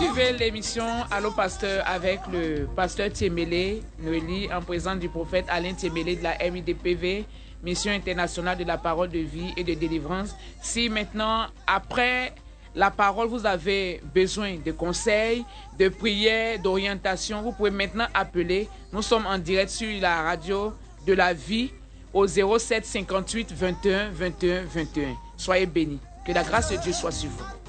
suivez l'émission Allô Pasteur avec le pasteur Tiemele Noélie en présence du prophète Alain Tiemele de la MIDPV, Mission internationale de la parole de vie et de délivrance. Si maintenant, après la parole, vous avez besoin de conseils, de prières, d'orientation, vous pouvez maintenant appeler. Nous sommes en direct sur la radio de la vie au 07 58 21 21 21. Soyez bénis. Que la grâce de Dieu soit sur vous.